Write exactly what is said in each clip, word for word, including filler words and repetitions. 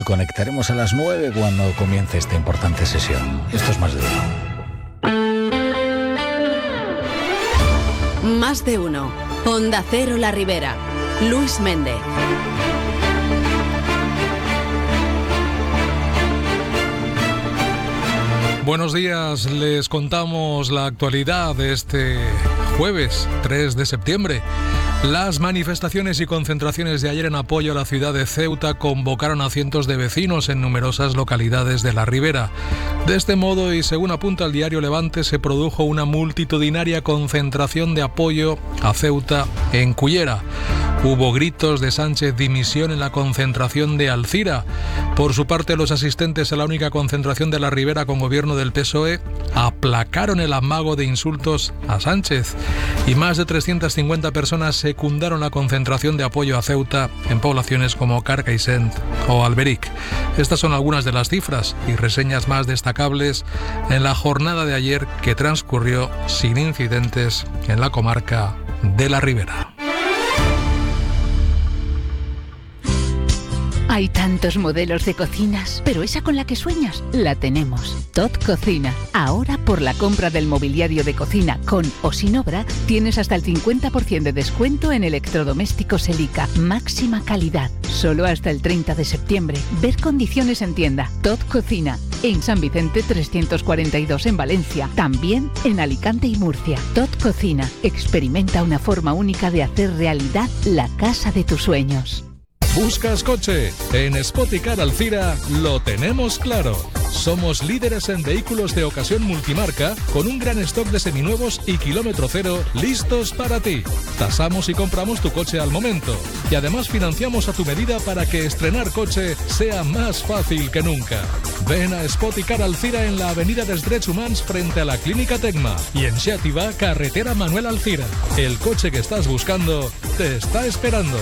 Conectaremos a las nueve cuando comience esta importante sesión. Esto es Más de Uno. Más de Uno. Onda Cero La Ribera. Luis Méndez. Buenos días, les contamos la actualidad de este jueves tres de septiembre. Las manifestaciones y concentraciones de ayer en apoyo a la ciudad de Ceuta convocaron a cientos de vecinos en numerosas localidades de la Ribera. De este modo, y según apunta el diario Levante, se produjo una multitudinaria concentración de apoyo a Ceuta en Cullera. Hubo gritos de Sánchez dimisión en la concentración de Alcira. Por su parte, los asistentes a la única concentración de la Ribera con gobierno del P S O E aplacaron el amago de insultos a Sánchez. Y más de trescientas cincuenta personas secundaron la concentración de apoyo a Ceuta en poblaciones como Carcaixent o Alberic. Estas son algunas de las cifras y reseñas más destacables en la jornada de ayer, que transcurrió sin incidentes en la comarca de la Ribera. Hay tantos modelos de cocinas, pero esa con la que sueñas, la tenemos. Tot Cocina. Ahora, por la compra del mobiliario de cocina con o sin obra, tienes hasta el cincuenta por ciento de descuento en electrodomésticos Elica. Máxima calidad. Solo hasta el treinta de septiembre. Ver condiciones en tienda. Tot Cocina. En San Vicente trescientos cuarenta y dos en Valencia. También en Alicante y Murcia. Tot Cocina. Experimenta una forma única de hacer realidad la casa de tus sueños. ¿Buscas coche? En Spoticar Alcira lo tenemos claro. Somos líderes en vehículos de ocasión multimarca con un gran stock de seminuevos y kilómetro cero listos para ti. Tasamos y compramos tu coche al momento. Y además financiamos a tu medida para que estrenar coche sea más fácil que nunca. Ven a Spoticar Alcira en la avenida dels Drets Humans frente a la Clínica Tecma. Y en Xàtiva, carretera Manuel Alcira. El coche que estás buscando te está esperando.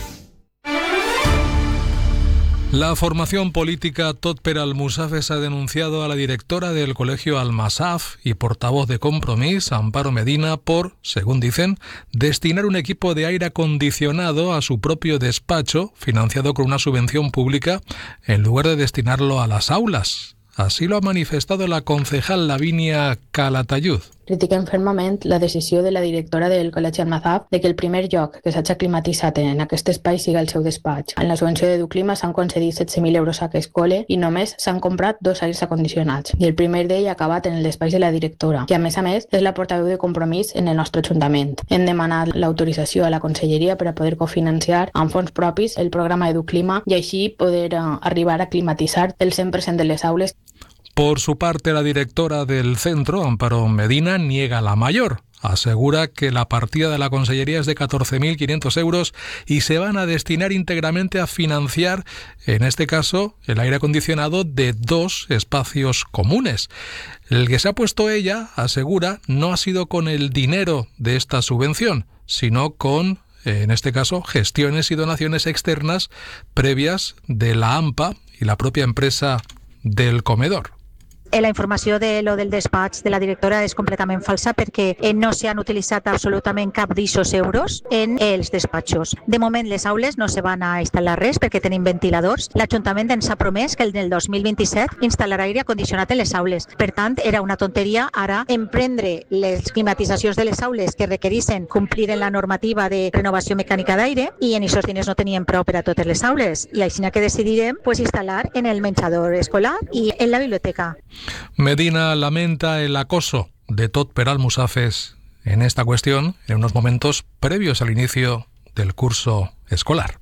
La formación política Tot per Almussafes ha denunciado a la directora del Colegio Almasaf y portavoz de Compromís, Amparo Medina, por, según dicen, destinar un equipo de aire acondicionado a su propio despacho, financiado con una subvención pública, en lugar de destinarlo a las aulas. Así lo ha manifestado la concejal Lavínia Calatayud. Critiquen fermament la decisió de la directora del Col·legi Almasaf de que el primer lloc que s'ha climatitzat en aquest espai siga el seu despatx. En la subvenció d'Educlima s'han concedit setze mil euros a aquest col·le i només s'han comprat dos aires acondicionats. I el primer d'ell ha acabat en el despatx de la directora, que a més a més és la portaveu de Compromís en el nostre Ajuntament. Hem demanat l'autorització a la Conselleria per a poder cofinanciar amb fons propis el programa Educlima i així poder uh, arribar a climatitzar el cent per cent de les aules. Por su parte, la directora del centro, Amparo Medina, niega la mayor. Asegura que la partida de la Consellería es de catorce mil quinientos euros y se van a destinar íntegramente a financiar, en este caso, el aire acondicionado de dos espacios comunes. El que se ha puesto ella, asegura, no ha sido con el dinero de esta subvención, sino con, en este caso, gestiones y donaciones externas previas de la AMPA y la propia empresa del comedor. La informació de lo del despatx de la directora és completament falsa perquè no s'han utilitzat absolutament cap d'aixos euros en els despatxos. De moment les aules no se van a instal·lar res perquè tenim ventiladors. L'Ajuntament ens ha promès que el del dos mil vint-i-set instal·larà aire condicionat en les aules. Per tant, era una tonteria ara emprendre les climatitzacions de les aules que requereixen complir en la normativa de renovació mecànica d'aire i en aquests diners no teníem prou per a totes les aules. I així que decidirem pues, instal·lar en el menjador escolar i en la biblioteca. Medina lamenta el acoso de Tot per Almussafes en esta cuestión en unos momentos previos al inicio del curso escolar.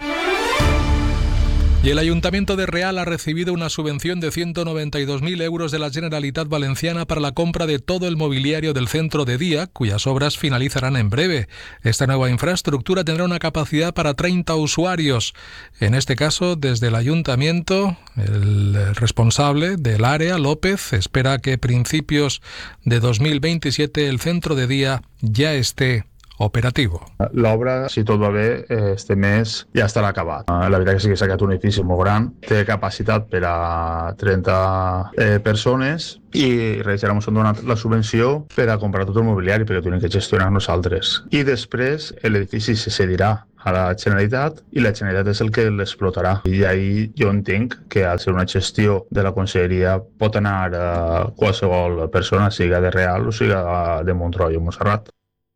Y el Ayuntamiento de Real ha recibido una subvención de ciento noventa y dos mil euros de la Generalitat Valenciana para la compra de todo el mobiliario del centro de día, cuyas obras finalizarán en breve. Esta nueva infraestructura tendrá una capacidad para treinta usuarios. En este caso, desde el Ayuntamiento, el responsable del área, López, espera que a principios de dos mil veintisiete el centro de día ya esté operativo. L'obra, si tot va bé, este mes ja estarà acabat. La veritat que sí que s'ha quedat un edifici molt gran, té capacitat per a trenta eh, persones i res, ara ens han donat la subvenció per a comprar tot el mobiliari perquè ho tenim que gestionar nosaltres. I després l'edifici se cedirà a la Generalitat i la Generalitat és el que l'explotarà. I ahí jo entenc que al ser una gestió de la conselleria pot anar a qualsevol persona, siga de Real o siga de Montroi o Montserrat.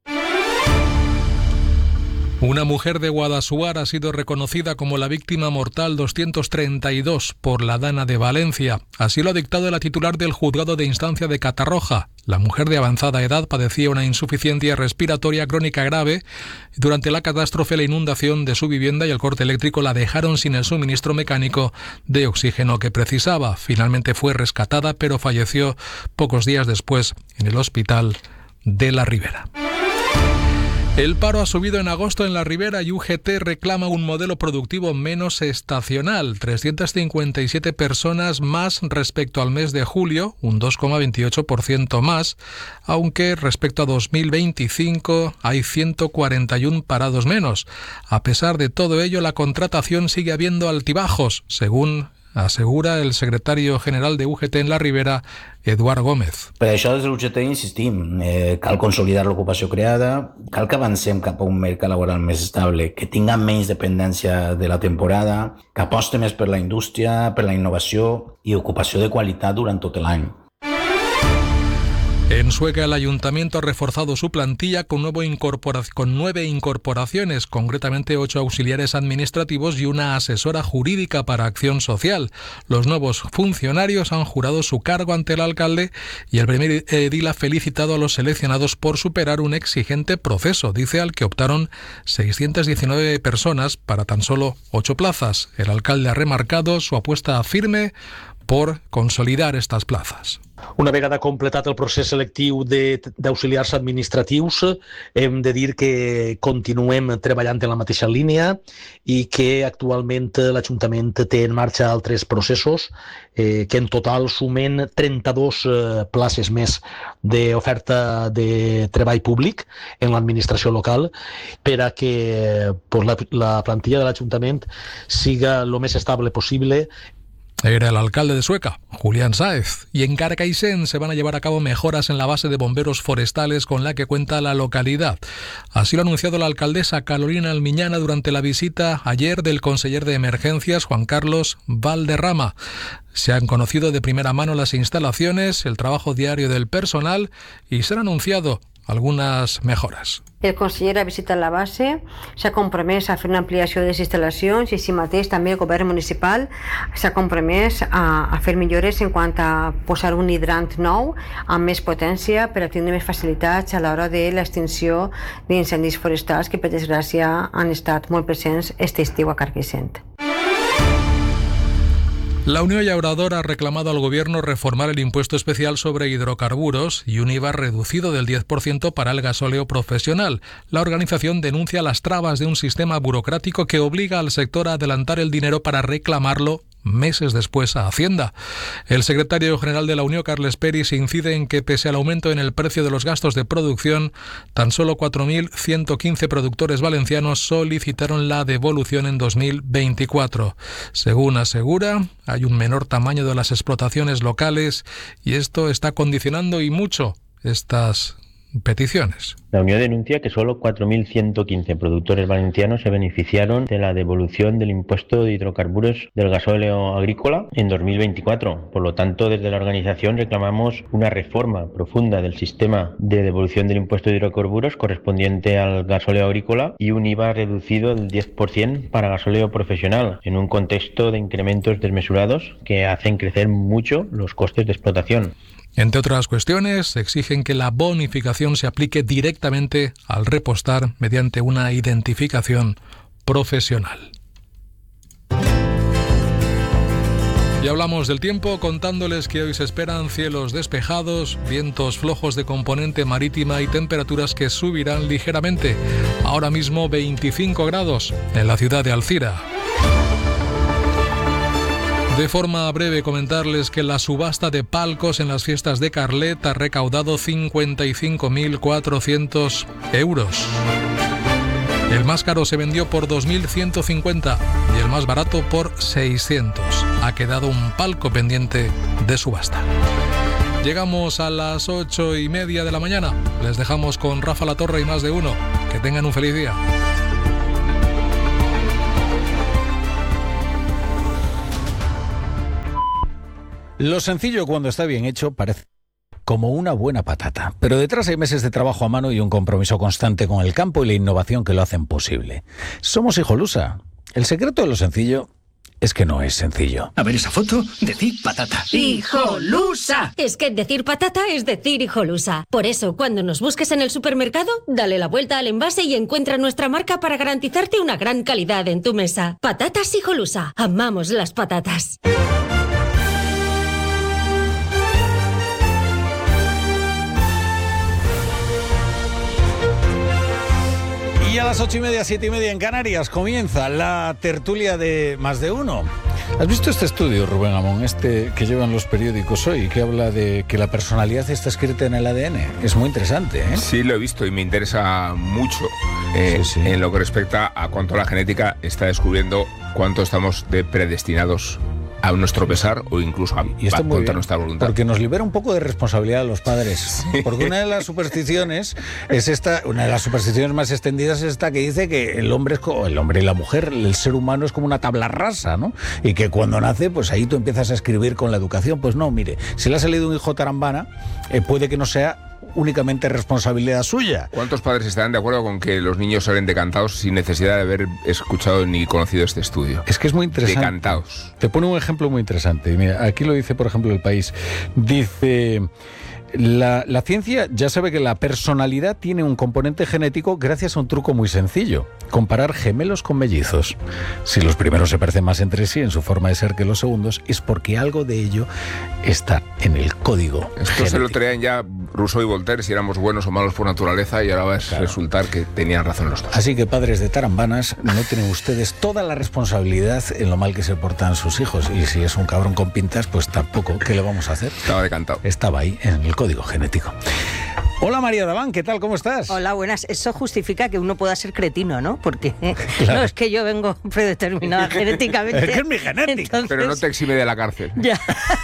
Una mujer de Guadassuar ha sido reconocida como la víctima mortal doscientos treinta y dos por la Dana de Valencia. Así lo ha dictado la titular del juzgado de instancia de Catarroja. La mujer de avanzada edad padecía una insuficiencia respiratoria crónica grave. Durante la catástrofe, la inundación de su vivienda y el corte eléctrico la dejaron sin el suministro mecánico de oxígeno que precisaba. Finalmente fue rescatada, pero falleció pocos días después en el hospital de La Ribera. El paro ha subido en agosto en La Ribera y U G T reclama un modelo productivo menos estacional. trescientas cincuenta y siete personas más respecto al mes de julio, un dos coma veintiocho por ciento más, aunque respecto a dos mil veinticinco hay ciento cuarenta y uno parados menos. A pesar de todo ello, la contratación sigue habiendo altibajos, según asegura el secretario general de U G T en La Ribera, Eduard Gómez. Per això des de l'U G T insistim, eh, cal consolidar l'ocupació creada, cal que avancem cap a un mercat laboral més estable, que tinga menys dependència de la temporada, que aposte més per la indústria, per la innovació i ocupació de qualitat durant tot l'any. En Sueca, el ayuntamiento ha reforzado su plantilla con, nuevo incorpora- con nueve incorporaciones, concretamente ocho auxiliares administrativos y una asesora jurídica para acción social. Los nuevos funcionarios han jurado su cargo ante el alcalde y el primer edil ha felicitado a los seleccionados por superar un exigente proceso, dice, al que optaron seiscientas diecinueve personas para tan solo ocho plazas. El alcalde ha remarcado su apuesta firme por consolidar estas plazas. Una vegada completat el procés selectiu de, d'auxiliars administratius, hem de dir que continuem treballant en la mateixa línia i que actualment l'Ajuntament té en marxa altres processos eh, que en total sumen trenta-dos eh, places més d'oferta de treball públic en l'administració local per a que pues, la, la plantilla de l'Ajuntament siga el més estable possible. Era el alcalde de Sueca, Julián Sáez. Y en Carcaixent se van a llevar a cabo mejoras en la base de bomberos forestales con la que cuenta la localidad. Así lo ha anunciado la alcaldesa Carolina Almiñana durante la visita ayer del conseller de Emergencias, Juan Carlos Valderrama. Se han conocido de primera mano las instalaciones, el trabajo diario del personal y se han anunciado algunas mejoras. El conseller ha visitat la base, s'ha compromès a fer una ampliació de les instal·lacions i així mateix també el govern municipal s'ha compromès a, a fer millores en quant a posar un hidrant nou amb més potència per a tindre més facilitats a l'hora de l'extinció d'incendis forestals que per desgràcia han estat molt presents este estiu a Carcaixent. La Unión Llauradora ha reclamado al Gobierno reformar el impuesto especial sobre hidrocarburos y un I V A reducido del diez por ciento para el gasóleo profesional. La organización denuncia las trabas de un sistema burocrático que obliga al sector a adelantar el dinero para reclamarlo meses después a Hacienda. El secretario general de la Unión, Carles Peris, incide en que pese al aumento en el precio de los gastos de producción, tan solo cuatro mil ciento quince productores valencianos solicitaron la devolución en dos mil veinticuatro. Según asegura, hay un menor tamaño de las explotaciones locales y esto está condicionando y mucho estas peticiones. La Unión denuncia que solo cuatro mil ciento quince productores valencianos se beneficiaron de la devolución del impuesto de hidrocarburos del gasóleo agrícola en dos mil veinticuatro. Por lo tanto, desde la organización reclamamos una reforma profunda del sistema de devolución del impuesto de hidrocarburos correspondiente al gasóleo agrícola y un I V A reducido del diez por ciento para gasóleo profesional, en un contexto de incrementos desmesurados que hacen crecer mucho los costes de explotación. Entre otras cuestiones, exigen que la bonificación se aplique directamente al repostar mediante una identificación profesional. Y hablamos del tiempo contándoles que hoy se esperan cielos despejados, vientos flojos de componente marítima y temperaturas que subirán ligeramente. Ahora mismo veinticinco grados en la ciudad de Alzira. De forma breve, comentarles que la subasta de palcos en las fiestas de Carlet ha recaudado cincuenta y cinco mil cuatrocientos euros. El más caro se vendió por dos mil ciento cincuenta y el más barato por seiscientos. Ha quedado un palco pendiente de subasta. Llegamos a las ocho y media de la mañana. Les dejamos con Rafa La Torre y Más de Uno. Que tengan un feliz día. Lo sencillo, cuando está bien hecho, parece como una buena patata. Pero detrás hay meses de trabajo a mano y un compromiso constante con el campo y la innovación que lo hacen posible. Somos Hijolusa. El secreto de lo sencillo es que no es sencillo. A ver esa foto, decir patata. ¡Hijolusa! Es que decir patata es decir Hijolusa. Por eso, cuando nos busques en el supermercado, dale la vuelta al envase y encuentra nuestra marca para garantizarte una gran calidad en tu mesa. Patatas Hijolusa. Amamos las patatas. Y a las ocho y media, siete y media en Canarias comienza la tertulia de Más de Uno. ¿Has visto este estudio, Rubén Amón, este que llevan los periódicos hoy, que habla de que la personalidad está escrita en el A D N? Es muy interesante, ¿eh? Sí, lo he visto y me interesa mucho eh, sí, sí. en lo que respecta a cuánto la genética está descubriendo cuánto estamos de predestinados a nuestro pesar o incluso a, y a contra nuestra voluntad. Porque nos libera un poco de responsabilidad a los padres. Sí. Porque una de las supersticiones es esta, una de las supersticiones más extendidas es esta que dice que el hombre es como, el hombre y la mujer, el ser humano es como una tabla rasa, ¿no? Y que cuando nace, pues ahí tú empiezas a escribir con la educación. Pues no, mire, si le ha salido un hijo tarambana, eh, puede que no sea únicamente responsabilidad suya. ¿Cuántos padres estarán de acuerdo con que los niños salen decantados sin necesidad de haber escuchado ni conocido este estudio? Es que es muy interesante. Decantados. Te pone un ejemplo muy interesante. Mira, aquí lo dice, por ejemplo, El País. Dice... La, la ciencia ya sabe que la personalidad tiene un componente genético gracias a un truco muy sencillo: comparar gemelos con mellizos. Si los primeros se parecen más entre sí en su forma de ser que los segundos, es porque algo de ello está en el código Esto genético. Se lo traían ya Rousseau y Voltaire, si éramos buenos o malos por naturaleza, y ahora va a claro. resultar que tenían razón los dos. Así que, padres de tarambanas, no tienen ustedes toda la responsabilidad en lo mal que se portan sus hijos. Y si es un cabrón con pintas, pues tampoco. ¿Qué le vamos a hacer? Estaba decantado. Estaba ahí, en el código genético. Hola, María Daván, ¿qué tal? ¿Cómo estás? Hola, buenas. Eso justifica que uno pueda ser cretino, ¿no? Porque claro. no, es que yo vengo predeterminada genéticamente. Es que es mi genética. Entonces... Pero no te exime de la cárcel. Ya.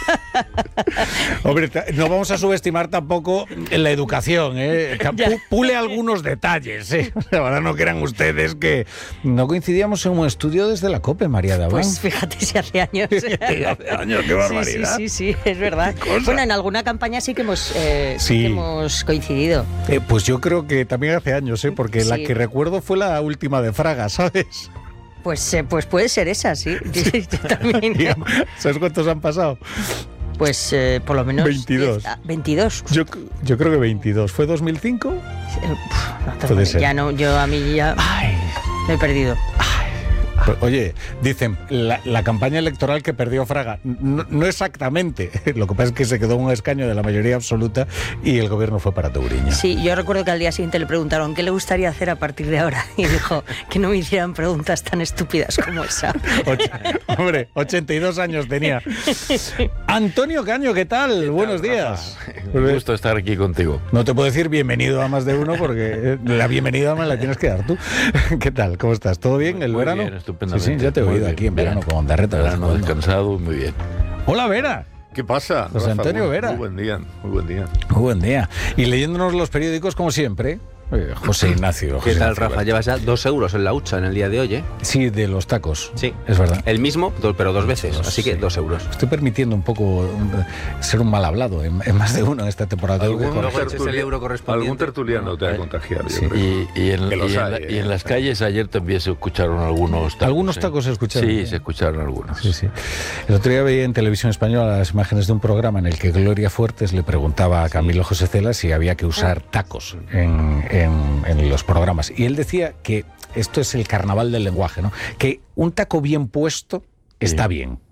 Hombre, no vamos a subestimar tampoco la educación, ¿eh? Pule algunos detalles, ¿eh? Ahora no crean ustedes que no coincidíamos en un estudio desde la COPE, María Daván. Pues fíjate si hace años. hace años, qué barbaridad. Sí, sí, sí, sí, es verdad. Bueno, en alguna campaña sí que hemos, eh, sí. Sí que hemos coincidido. Eh, pues yo creo que también hace años, ¿eh? Porque sí. la que recuerdo fue la última de Fraga, ¿sabes? Pues, eh, pues puede ser esa, sí. sí. Yo también. ¿Sabes cuántos han pasado? Pues eh, por lo menos... veintidós. veintidós. Yo, yo creo que veintidós. ¿Fue dos mil cinco? No, Puede ser. Ya no, yo a mí ya Ay. me he perdido. Ay. Oye, dicen, la, la campaña electoral que perdió Fraga, no, no exactamente, lo que pasa es que se quedó un escaño de la mayoría absoluta y el gobierno fue para Touriña. Sí, yo recuerdo que al día siguiente le preguntaron qué le gustaría hacer a partir de ahora y dijo que no me hicieran preguntas tan estúpidas como esa. Ocho, hombre, ochenta y dos años tenía. Antonio Caño, ¿qué tal? ¿Qué tal, Buenos días. Un gusto estar aquí contigo. No te puedo decir bienvenido a Más de Uno porque la bienvenida me la tienes que dar tú. ¿Qué tal? ¿Cómo estás? ¿Todo bien? ¿El Muy verano? Bien, estupendamente. Sí, sí, ya te he oído aquí en verano con Ondarreta. Verano descansado, muy bien. Hola, Vera. ¿Qué pasa? José Rafa, Antonio muy, Vera. Muy buen día, muy buen día. Muy buen día. Y leyéndonos los periódicos como siempre, José Ignacio. ¿Qué José tal, Ignacio, Rafa? Llevas ya dos euros en la hucha en el día de hoy, ¿eh? Sí, de los tacos. Sí. Es verdad. El mismo, pero dos veces, dos, así que sí. dos euros. Estoy permitiendo un poco un, ser un mal hablado en, en más de uno en esta temporada. ¿Algún, el euro correspondiente? Algún tertuliano te va a contagiar, sí. Y, y, en, y, en, hay, la, eh. y en las calles ayer también se escucharon algunos tacos. ¿Algunos tacos eh? se escucharon? Sí, se escucharon algunos. Sí, sí. El otro día veía en Televisión Española las imágenes de un programa en el que Gloria Fuertes le preguntaba a Camilo José Cela si había que usar tacos en, en, en los programas. Y él decía que esto es el carnaval del lenguaje, ¿no? Que un taco bien puesto está bien,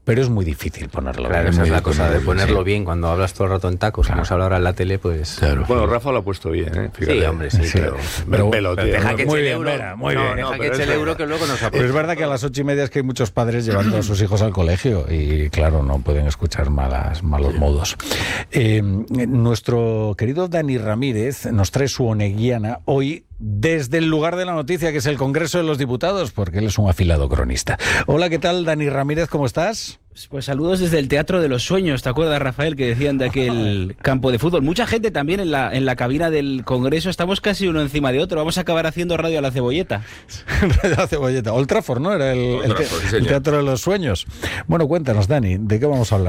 pero es muy difícil ponerlo Claro, bien. esa es la Muy cosa de difícil, ponerlo sí. bien cuando hablas todo el rato en tacos, Claro. como se habla ahora en la tele, pues... Claro. Bueno, Rafa lo ha puesto bien, ¿eh? Fíjate. Sí, hombre, sí, Sí, pero... pero- pero deja que eche muy el bien, euro. Vera, muy no, bien. deja No, que pero eche es el euro verdad. que luego nos Pero aporta. es verdad que a las ocho y media es que hay muchos padres llevando a sus hijos al colegio y, claro, no pueden escuchar malas, malos modos. Eh, nuestro querido Dani Ramírez nos trae su oneguiana hoy desde el lugar de la noticia, que es el Congreso de los Diputados, porque él es un afilado cronista. Hola, ¿qué tal, Dani Ramírez? ¿Cómo estás? Pues saludos desde el Teatro de los Sueños, ¿te acuerdas, Rafael, que decían de aquel campo de fútbol? Mucha gente también en la, en la cabina del Congreso, estamos casi uno encima de otro, vamos a acabar haciendo radio a la cebolleta. Radio a la cebolleta. Old Trafford, ¿no? Era el, Old el te- Trafford, sí, el señor. Teatro de los Sueños. Bueno, cuéntanos, Dani, ¿de qué vamos a hablar?